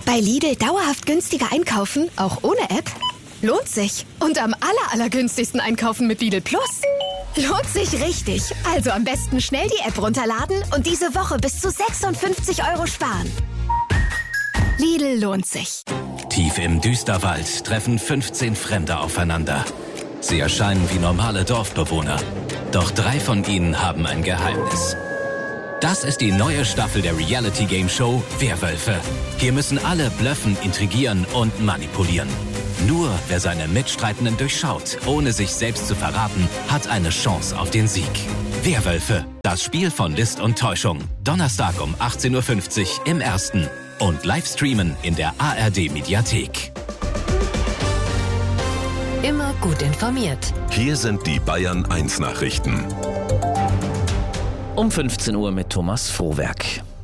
Bei Lidl dauerhaft günstiger einkaufen, auch ohne App? Lohnt sich. Und am allergünstigsten einkaufen mit Lidl Plus? Lohnt sich richtig. Also am besten schnell die App runterladen und diese Woche bis zu 56 € sparen. Lidl lohnt sich. Tief im Düsterwald treffen 15 Fremde aufeinander. Sie erscheinen wie normale Dorfbewohner. Doch 3 von ihnen haben ein Geheimnis. Das ist die neue Staffel der Reality-Game-Show Werwölfe. Hier müssen alle blöffen, intrigieren und manipulieren. Nur wer seine Mitstreitenden durchschaut, ohne sich selbst zu verraten, hat eine Chance auf den Sieg. Werwölfe, das Spiel von List und Täuschung. Donnerstag um 18:50 Uhr im Ersten. Und live streamen in der ARD-Mediathek. Immer gut informiert. Hier sind die Bayern 1 Nachrichten. Um 15 Uhr mit Thomas Frohwerk.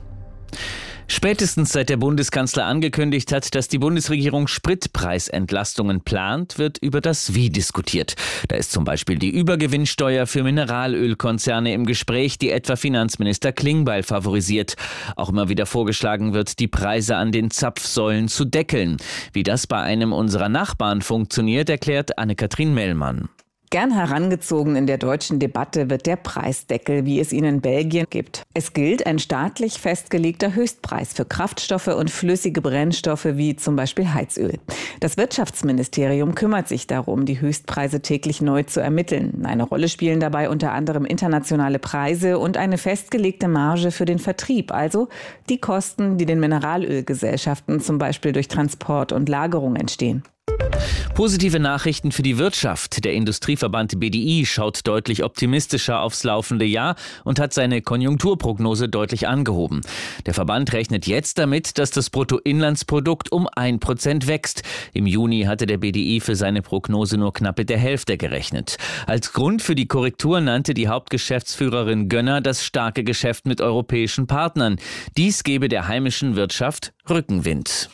Spätestens seit der Bundeskanzler angekündigt hat, dass die Bundesregierung Spritpreisentlastungen plant, wird über das Wie diskutiert. Da ist zum Beispiel die Übergewinnsteuer für Mineralölkonzerne im Gespräch, die etwa Finanzminister Klingbeil favorisiert. Auch immer wieder vorgeschlagen wird, die Preise an den Zapfsäulen zu deckeln. Wie das bei einem unserer Nachbarn funktioniert, erklärt Anne-Kathrin Mellmann. Gern herangezogen in der deutschen Debatte wird der Preisdeckel, wie es ihn in Belgien gibt. Es gilt ein staatlich festgelegter Höchstpreis für Kraftstoffe und flüssige Brennstoffe wie zum Beispiel Heizöl. Das Wirtschaftsministerium kümmert sich darum, die Höchstpreise täglich neu zu ermitteln. Eine Rolle spielen dabei unter anderem internationale Preise und eine festgelegte Marge für den Vertrieb, also die Kosten, die den Mineralölgesellschaften zum Beispiel durch Transport und Lagerung entstehen. Positive Nachrichten für die Wirtschaft. Der Industrieverband BDI schaut deutlich optimistischer aufs laufende Jahr und hat seine Konjunkturprognose deutlich angehoben. Der Verband rechnet jetzt damit, dass das Bruttoinlandsprodukt um 1% wächst. Im Juni hatte der BDI für seine Prognose nur knapp mit der Hälfte gerechnet. Als Grund für die Korrektur nannte die Hauptgeschäftsführerin Gönner das starke Geschäft mit europäischen Partnern. Dies gebe der heimischen Wirtschaft Rückenwind.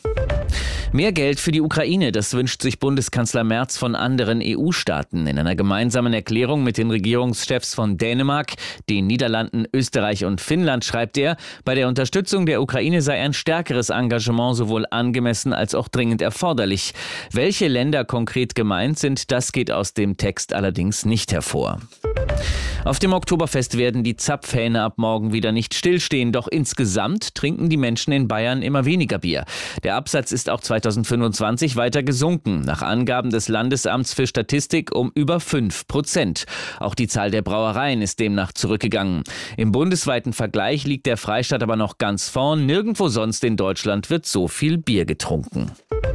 Mehr Geld für die Ukraine, das wünscht sich Bundeskanzler Merz von anderen EU-Staaten. In einer gemeinsamen Erklärung mit den Regierungschefs von Dänemark, den Niederlanden, Österreich und Finnland schreibt er, bei der Unterstützung der Ukraine sei ein stärkeres Engagement sowohl angemessen als auch dringend erforderlich. Welche Länder konkret gemeint sind, das geht aus dem Text allerdings nicht hervor. Auf dem Oktoberfest werden die Zapfhähne ab morgen wieder nicht stillstehen, doch insgesamt trinken die Menschen in Bayern immer weniger Bier. Der Absatz ist auch 2025 weiter gesunken, nach Angaben des Landesamts für Statistik um über 5%. Auch die Zahl der Brauereien ist demnach zurückgegangen. Im bundesweiten Vergleich liegt der Freistaat aber noch ganz vorn. Nirgendwo sonst in Deutschland wird so viel Bier getrunken.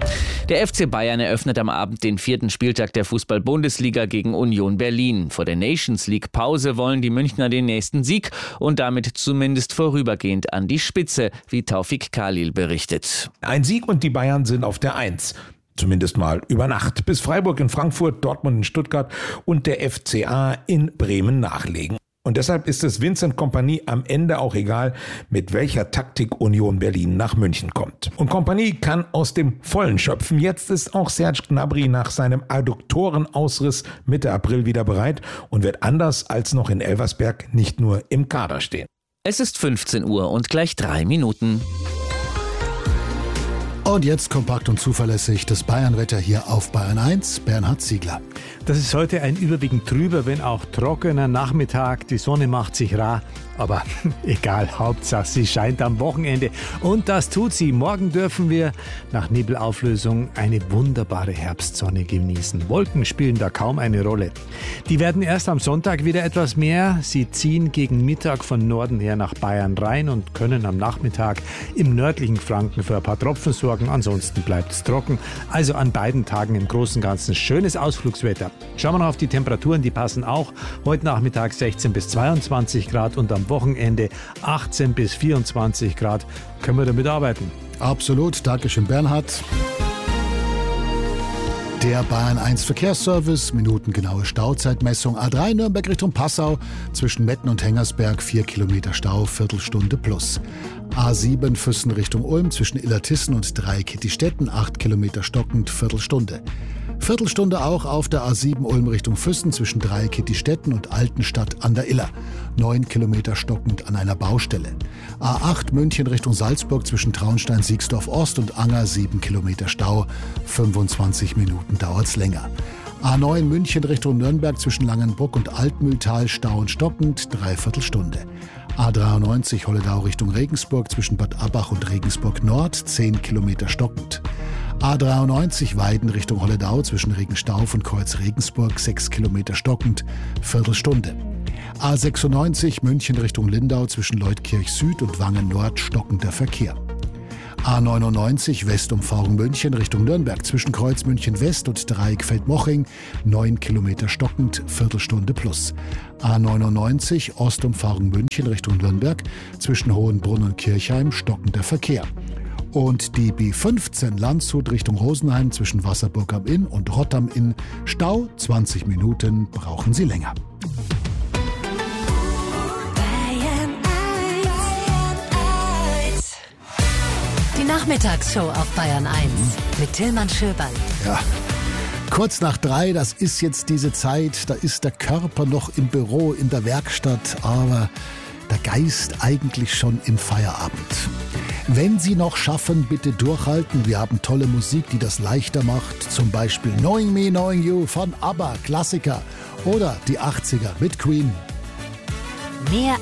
Der FC Bayern eröffnet am Abend den 4. Spieltag der Fußball-Bundesliga gegen Union Berlin. Vor der Nations-League-Pause wollen die Münchner den nächsten Sieg und damit zumindest vorübergehend an die Spitze, wie Taufik Khalil berichtet. Ein Sieg und die Bayern sind auf der 1. Zumindest mal über Nacht, bis Freiburg in Frankfurt, Dortmund in Stuttgart und der FCA in Bremen nachlegen. Und deshalb ist es Vincent Kompany am Ende auch egal, mit welcher Taktik Union Berlin nach München kommt. Und Kompany kann aus dem Vollen schöpfen. Jetzt ist auch Serge Gnabry nach seinem Adduktorenausriss Mitte April wieder bereit und wird anders als noch in Elversberg nicht nur im Kader stehen. Es ist 15 Uhr und gleich 3 Minuten. Und jetzt kompakt und zuverlässig das Bayernwetter hier auf Bayern 1. Bernhard Ziegler. Das ist heute ein überwiegend trüber, wenn auch trockener Nachmittag. Die Sonne macht sich rar, aber egal, Hauptsache sie scheint am Wochenende. Und das tut sie. Morgen dürfen wir nach Nebelauflösung eine wunderbare Herbstsonne genießen. Wolken spielen da kaum eine Rolle. Die werden erst am Sonntag wieder etwas mehr. Sie ziehen gegen Mittag von Norden her nach Bayern rein und können am Nachmittag im nördlichen Franken für ein paar Tropfen sorgen. Ansonsten bleibt es trocken. Also an beiden Tagen im Großen und Ganzen schönes Ausflugswetter. Schauen wir noch auf die Temperaturen, die passen auch. Heute Nachmittag 16 bis 22 Grad und am Wochenende 18 bis 24 Grad. Können wir damit arbeiten? Absolut, Dankeschön Bernhard. Der Bayern 1 Verkehrsservice, minutengenaue Stauzeitmessung A3 Nürnberg Richtung Passau, zwischen Metten und Hengersberg 4 Kilometer Stau, Viertelstunde plus. A7 Füssen Richtung Ulm, zwischen Illertissen und Dreieck-Kittistetten 8 Kilometer stockend, Viertelstunde. Viertelstunde auch auf der A7 Ulm Richtung Füssen zwischen Dreieck-Kittistetten und Altenstadt an der Iller. 9 Kilometer stockend an einer Baustelle. A8 München Richtung Salzburg zwischen Traunstein-Siegsdorf Ost und Anger 7 Kilometer Stau. 25 Minuten dauert's länger. A9 München Richtung Nürnberg zwischen Langenbruck und Altmühltal Stau und stockend 3/4 Stunde. A93 Holledau Richtung Regensburg zwischen Bad Abbach und Regensburg Nord 10 Kilometer stockend. A93 Weiden Richtung Holledau zwischen Regenstauf und Kreuz Regensburg 6 Kilometer stockend, Viertelstunde. A96 München Richtung Lindau zwischen Leutkirch Süd und Wangen Nord stockender Verkehr. A99 Westumfahrung München Richtung Nürnberg zwischen Kreuz München West und Dreieck Feldmoching 9 Kilometer stockend, Viertelstunde plus. A99 Ostumfahrung München Richtung Nürnberg zwischen Hohenbrunn und Kirchheim stockender Verkehr. Und die B15 Landshut Richtung Rosenheim zwischen Wasserburg am Inn und Rott am Inn Stau, 20 Minuten brauchen Sie länger. Die Nachmittagsshow auf Bayern 1 mit Tillmann Schöberl. Ja, kurz nach 3, das ist jetzt diese Zeit, da ist der Körper noch im Büro, in der Werkstatt, aber der Geist eigentlich schon im Feierabend. Wenn Sie noch schaffen, bitte durchhalten. Wir haben tolle Musik, die das leichter macht. Zum Beispiel Knowing Me, Knowing You von ABBA, Klassiker. Oder die 80er mit Queen. Mehr